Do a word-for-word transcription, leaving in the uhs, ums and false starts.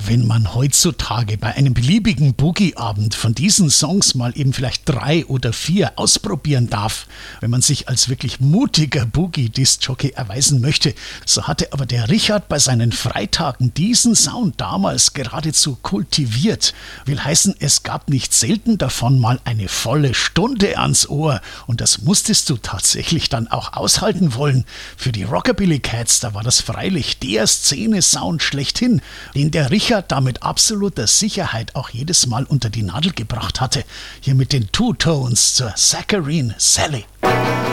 Wenn man heutzutage bei einem beliebigen Boogie-Abend von diesen Songs mal eben vielleicht drei oder vier ausprobieren darf, wenn man sich als wirklich mutiger Boogie-Disc-Jockey erweisen möchte, so hatte aber der Richard bei seinen Freitagen diesen Sound damals geradezu kultiviert. Will heißen, es gab nicht selten davon mal eine volle Stunde ans Ohr und das musstest du tatsächlich dann auch aushalten wollen. Für die Rockabilly Cats, da war das freilich der Szene-Sound schlechthin, den der Richard da mit absoluter Sicherheit auch jedes Mal unter die Nadel gebracht hatte. Hier mit den Two-Tones zur Saccharine Sally.